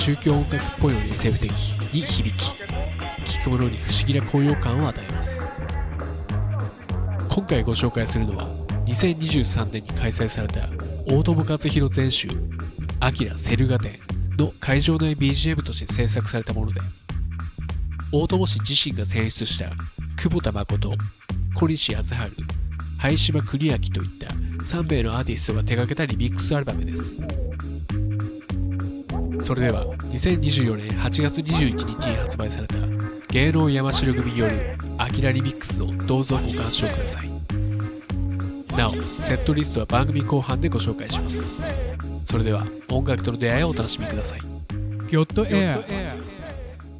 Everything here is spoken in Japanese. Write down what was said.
宗教音楽っぽいのに SF 的に響き、聴く者に不思議な高揚感を与えます。今回ご紹介するのは2023年に開催された大友克洋全集アキラセルガ展の会場内 BGM として制作されたもので、大友氏自身が選出した久保田誠、小西康晴、灰島邦明といった3名のアーティストが手掛けたリミックスアルバムです。それでは2024年8月21日に発売された芸能山城組によるアキラリミックスをどうぞご鑑賞ください。なお、セットリストは番組後半でご紹介します。それでは音楽との出会いをお楽しみください。 ギョッドエア